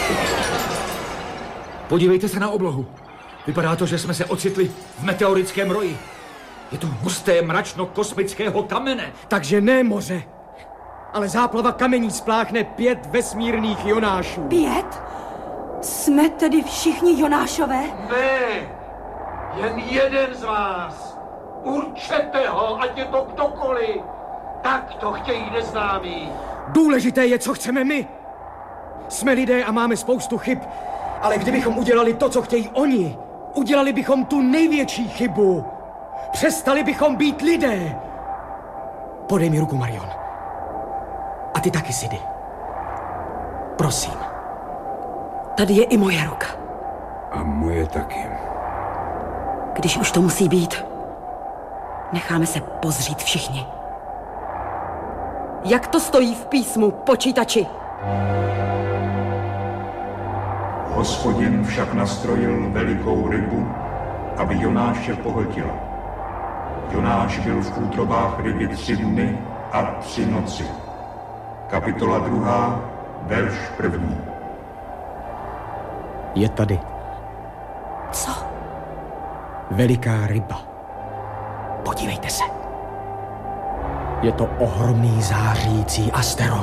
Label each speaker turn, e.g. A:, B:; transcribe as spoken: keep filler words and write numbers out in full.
A: Podívejte se na oblohu. Vypadá to, že jsme se ocitli v meteorickém roji. Je to husté mračno kosmického kamene.
B: Takže ne moře, ale záplava kamení spláchne pět vesmírných Jonášů.
C: Pět? Jsme tedy všichni Jonášové?
D: Ne, jen jeden z vás. Určete ho, ať je to kdokoliv. Tak to chtějí neznámí.
B: Důležité je, co chceme my. Jsme lidé a máme spoustu chyb, ale kdybychom udělali to, co chtějí oni, udělali bychom tu největší chybu. Přestali bychom být lidé. Podej mi ruku, Marion. A ty taky, Sidy. Prosím.
C: Tady je i moje ruka.
E: A moje taky.
C: Když už to musí být, necháme se pozřít všichni. Jak to stojí v písmu, počítači?
F: Hospodin však nastrojil velikou rybu, aby Jonáše pohltila. Jonáš byl v útrobách ryby tři dny a tři noci. Kapitola druhá, verš první.
B: Je tady.
C: Co?
B: Veliká ryba. Podívejte se. Je to ohromný zářící asteroid.